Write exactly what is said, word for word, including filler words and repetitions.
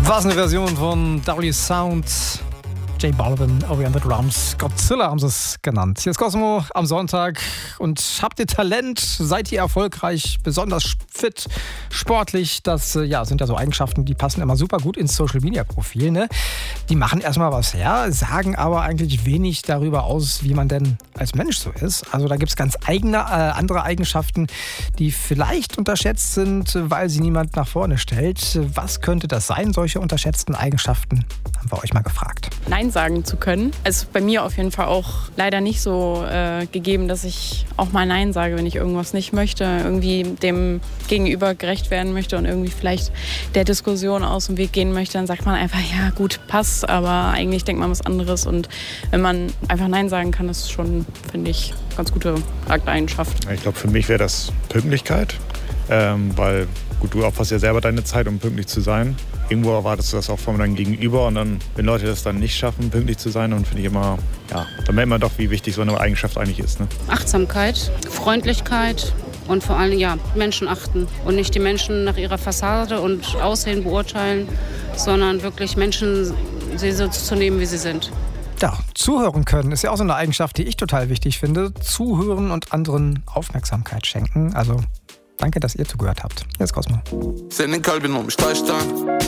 Was eine Version von W Sound. J Balvin, Ori and the Drums. Godzilla haben sie es genannt. Hier ist Cosmo am Sonntag. Und habt ihr Talent? Seid ihr erfolgreich? Besonders fit? Sportlich? Das ja, sind ja so Eigenschaften, die passen immer super gut ins Social-Media-Profil. Ne? Die machen erstmal was her, sagen aber eigentlich wenig darüber aus, wie man denn als Mensch so ist. Also da gibt es ganz eigene, äh, andere Eigenschaften, die vielleicht unterschätzt sind, weil sie niemand nach vorne stellt. Was könnte das sein, solche unterschätzten Eigenschaften? Haben wir euch mal gefragt. Nein sagen zu können. Es ist bei mir auf jeden Fall auch leider nicht so äh, gegeben, dass ich auch mal Nein sage, wenn ich irgendwas nicht möchte, irgendwie dem Gegenüber gerecht werden möchte und irgendwie vielleicht der Diskussion aus dem Weg gehen möchte, dann sagt man einfach, ja gut, passt, aber eigentlich denkt man was anderes. Und wenn man einfach Nein sagen kann, ist schon, finde ich, eine ganz gute Charaktereigenschaft. Ich glaube, für mich wäre das Pünktlichkeit, ähm, weil gut, du opferst ja selber deine Zeit, um pünktlich zu sein. Irgendwo erwartest du das auch von deinem Gegenüber und dann, wenn Leute das dann nicht schaffen, pünktlich zu sein, dann finde ich immer, ja, dann merkt man doch, wie wichtig so eine Eigenschaft eigentlich ist. Ne? Achtsamkeit, Freundlichkeit und vor allem, ja, Menschen achten und nicht die Menschen nach ihrer Fassade und Aussehen beurteilen, sondern wirklich Menschen sie so zu nehmen, wie sie sind. Ja, zuhören können ist ja auch so eine Eigenschaft, die ich total wichtig finde. Zuhören und anderen Aufmerksamkeit schenken. Also danke, dass ihr zugehört habt. Hier ist Cosmo. Senin kalbin olmuş taştan